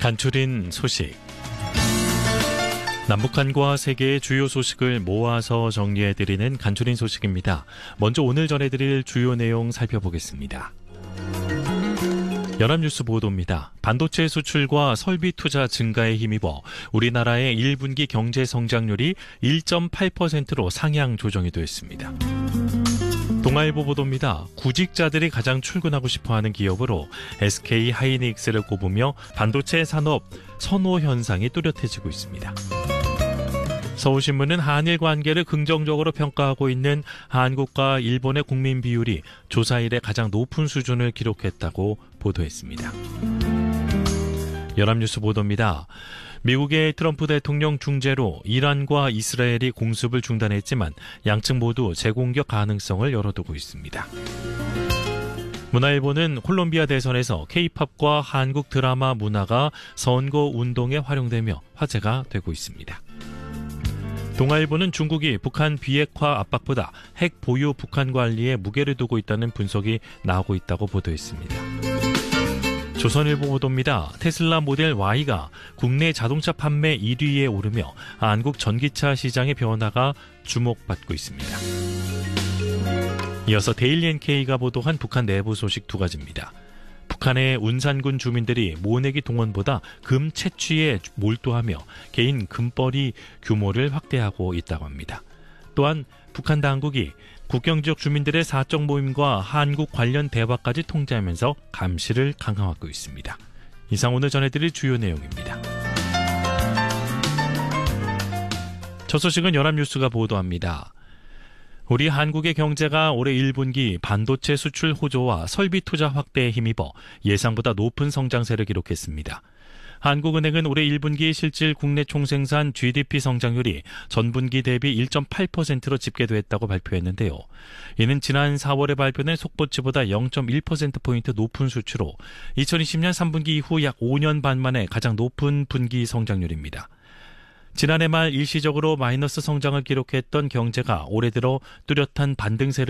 간추린 소식. 남북한과 세계의 주요 소식을 모아서 정리해드리는 간추린 소식입니다. 먼저 오늘 전해드릴 주요 내용 살펴보겠습니다. 연합뉴스 보도입니다. 반도체 수출과 설비 투자 증가에 힘입어 우리나라의 1분기 경제 성장률이 1.8%로 상향 조정이 됐습니다. 동아일보 보도입니다. 구직자들이 가장 출근하고 싶어하는 기업으로 SK 하이닉스를 꼽으며 반도체 산업 선호 현상이 뚜렷해지고 있습니다. 서울신문은 한일 관계를 긍정적으로 평가하고 있는 한국과 일본의 국민 비율이 조사 이래 가장 높은 수준을 기록했다고 보도했습니다. 연합뉴스 보도입니다. 미국의 트럼프 대통령 중재로 이란과 이스라엘이 공습을 중단했지만 양측 모두 재공격 가능성을 열어두고 있습니다. 문화일보는 콜롬비아 대선에서 K-팝과 한국 드라마 문화가 선거 운동에 활용되며 화제가 되고 있습니다. 동아일보는 중국이 북한 비핵화 압박보다 핵 보유 북한 관리에 무게를 두고 있다는 분석이 나오고 있다고 보도했습니다. 조선일보 보도입니다. 테슬라 모델 Y가 국내 자동차 판매 1위에 오르며 한국 전기차 시장의 변화가 주목받고 있습니다. 이어서 데일리 NK가 보도한 북한 내부 소식 두 가지입니다. 북한의 운산군 주민들이 모내기 동원보다 금 채취에 몰두하며 개인 금벌이 규모를 확대하고 있다고 합니다. 또한 북한 당국이 국경 지역 주민들의 사적 모임과 한국 관련 대화까지 통제하면서 감시를 강화하고 있습니다. 이상 오늘 전해드릴 주요 내용입니다. 첫 소식은 연합뉴스가 보도합니다. 우리 한국의 경제가 올해 1분기 반도체 수출 호조와 설비 투자 확대에 힘입어 예상보다 높은 성장세를 기록했습니다. 한국은행은 올해 1분기 실질 국내 총생산 GDP 성장률이 전분기 대비 1.8%로 집계됐다고 발표했는데요. 이는 지난 4월에 발표된 속보치보다 0.1%포인트 높은 수치로 2020년 3분기 이후 약 5년 반 만에 가장 높은 분기 성장률입니다. 지난해 말 일시적으로 마이너스 성장을 기록했던 경제가 올해 들어 뚜렷한 반등세를